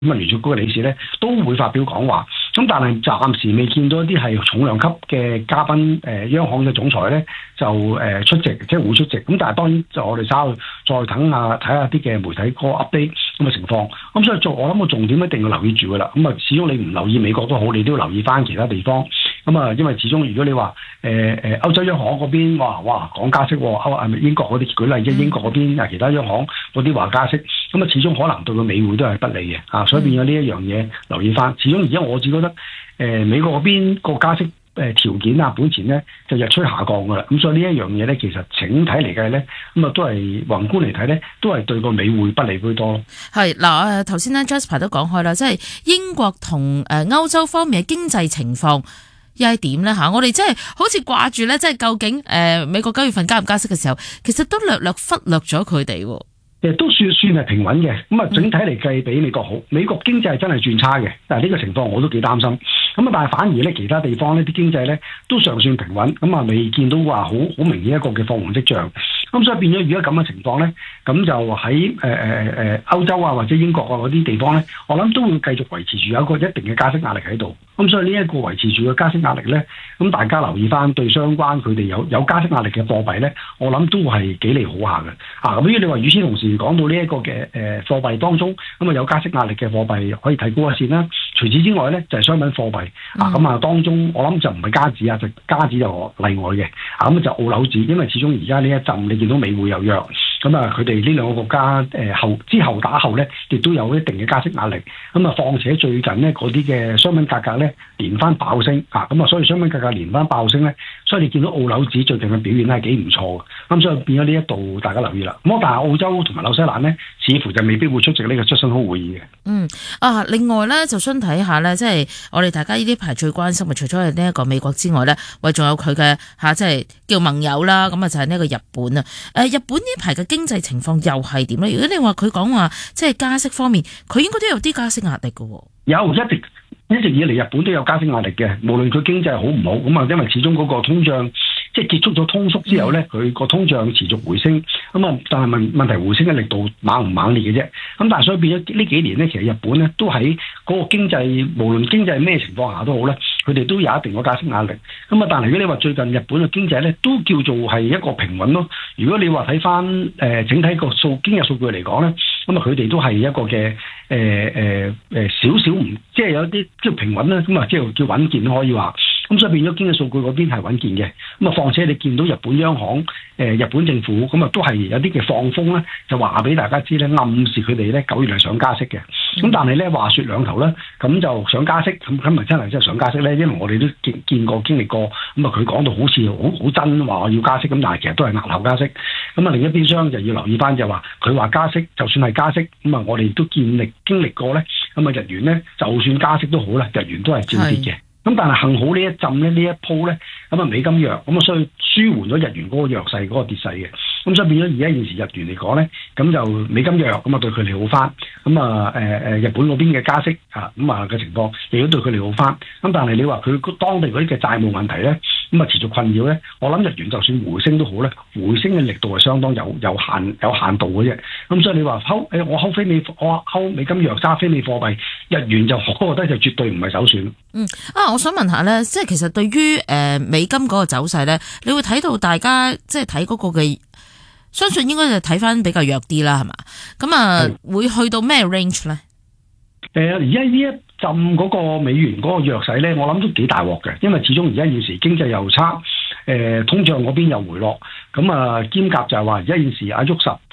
咁啊聯儲局嘅理事咧都會發表講話。咁但係暫時未見到一啲係重量級嘅嘉賓，央行嘅總裁咧就出席，即係會出席。咁但係當然就我哋稍後再等下睇下啲嘅媒體個 update 咁嘅情況。咁所以我諗個重點一定要留意住㗎啦。咁啊，始終你唔留意美國都好，你都要留意翻其他地方。咁啊，因為始終如果你話歐洲央行嗰邊哇講加息喎，英國嗰啲舉例，即係英國嗰邊其他央行嗰啲話加息，咁啊始終可能對個美匯都係不利嘅所以變咗呢一樣嘢留意翻。始終而家我只覺得美國嗰邊個加息條件本錢咧就日趨下降㗎啦。咁所以呢一樣嘢咧，其實整體嚟計咧，咁啊都係宏觀嚟睇咧，都係對個美匯不利居多咯。 係嗱，頭先咧 Jasper 都講開啦，即係英國同歐洲方面嘅經濟情況又係點咧嚇？我哋真係好似掛住咧，即係究竟美國9月份加唔加息嘅時候，其實都略略忽略咗佢哋喎。 都算係平穩嘅，咁啊整體嚟計比美國好。美國經濟係真係轉差嘅，但係呢個情況我都幾擔心。咁啊，但係反而咧其他地方呢啲經濟咧都尚算平穩，咁啊未見到話好明顯一個嘅放緩跡象。咁所以變咗如果咁嘅情況咧，咁就喺歐洲或者英國嗰啲地方咧，我諗都會繼續維持住有一個一定嘅加息壓力喺度。咁所以呢一個維持住嘅加息壓力咧，咁大家留意翻對相關佢哋有加息壓力嘅貨幣咧，我諗都係幾利好下嘅。咁如果你話與此同時講到呢一個嘅貨幣當中，咁啊有加息壓力嘅貨幣可以睇高一線啦。除此之外咧，就係商品貨幣咁啊當中我諗就唔係加紙就加紙就例外嘅。咁就澳紐紙，因為始終而家呢一陣你見到美匯又弱，咁啊佢哋呢兩個國家之後打後咧，亦都有一定嘅加息壓力。咁啊況且最近咧嗰啲嘅商品價格咧連番爆升咁啊所以商品價格連番爆升咧，所以你見到澳紐紙最近嘅表現咧係幾唔錯嘅。咁所以變咗呢一度大家留意啦。咁但係澳洲同埋紐西蘭咧，似乎就未必會出席呢個Jackson Hole會議嘅。 另外咧就想睇下咧，即係我哋大家呢啲排最關心嘅，除咗係呢一個美國之外咧，仲有佢嘅即係叫盟友啦。咁啊就係呢個日本啊。日本呢排嘅經濟情況又係點咧？如果你話佢講話即係加息方面，佢應該都有啲加息壓力嘅喎。 有一直以嚟日本都有加息壓力嘅，無論佢經濟好唔好，咁啊因為始終嗰個通脹即係結束咗通縮之後咧，佢個通脹持續回升，咁啊但係問題回升嘅力度猛唔猛烈嘅啫。咁但係所以變咗呢幾年咧，其實日本咧都喺嗰個經濟，無論經濟咩情況下都好咧，佢哋都有一定嘅加息壓力。咁啊但係如果你話最近日本嘅經濟咧都叫做係一個平穩咯。如果你話睇翻整體個經濟數據嚟講咧，咁啊佢哋都係一個嘅少少唔即係有啲叫平穩啦，咁啊即係叫穩健都可以話。咁所以變咗經濟數據嗰邊係穩健嘅。咁啊況且你見到日本央行日本政府咁啊都係有啲嘅放風咧，就話俾大家知咧，暗示佢哋咧9月係想加息嘅。咁但係咧話說兩頭咧，咁就想加息，咁咪真係想加息咧？因為我哋都見過經歷過，咁啊佢講到好似好真話我要加息，咁但係其實都係押後加息。咁啊另一邊廂就要留意翻就話佢話加息，就算係加息，咁啊我哋都經歷過咧，咁啊日元咧就算加息都好啦，日元都係照跌嘅。咁但係幸好呢一陣咧，呢一鋪咧，咁啊美金弱，咁啊所以舒緩咗日元嗰個弱勢嗰個跌勢嘅。咁所以變咗而家現時日元嚟講咧，咁就美金弱，咁啊對佢哋好翻。咁啊日本嗰邊嘅加息咁啊嘅情況，亦都對佢哋好翻。咁但係你話佢當地嗰啲嘅債務問題咧，咁啊持續困擾咧，我諗日元就算回升都好咧，回升嘅力度係相當有限度嘅啫。咁所以你話我睺美金弱揸非美貨幣，日元就我覺得就絕對唔係首選。 我想問下咧，即係其實對於美金嗰個走勢咧，你會睇到大家即係睇嗰個嘅，相信應該就睇翻比較弱啲啦，係嘛？咁會去到咩 range 咧？ 而家呢一陣嗰個美元嗰個弱勢咧，我諗都幾大鑊嘅，因為始終而家現時經濟又差，通脹嗰邊又回落，咁啊兼夾就係話而家現時阿沃什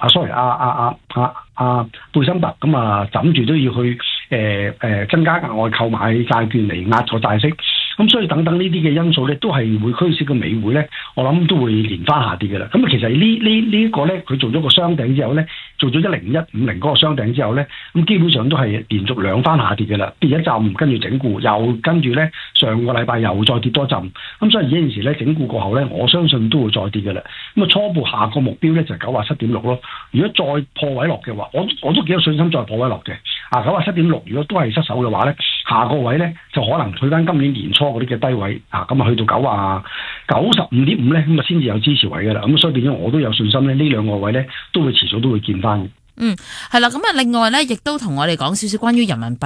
貝森特咁啊枕住都要去增加額外購買債券嚟壓咗債息。咁所以等等呢啲嘅因素咧，都係會驅使個美匯咧，我諗都會連番下跌嘅啦。咁其實呢一個咧，佢做咗個雙頂之後咧，做咗10150嗰個雙頂之後咧，咁基本上都係連續兩番下跌嘅啦，跌一陣跟住整固，又跟住咧上個禮拜又再跌多陣。咁所以而家現時咧整固過後咧，我相信都會再跌嘅啦。咁啊初步下個目標咧就係97.6咯。如果再破位落嘅話，我都幾有信心再破位落嘅。97.6如果都係失守嘅話咧，下個位咧就可能去翻今年年初嗰啲嘅低位咁啊去到95.5咧，咁啊先至有支持位嘅啦。咁所以變咗我都有信心咧，呢兩個位咧都會遲早都會見翻嘅。 係啦，咁啊另外咧亦都同我哋講少少關於人民幣。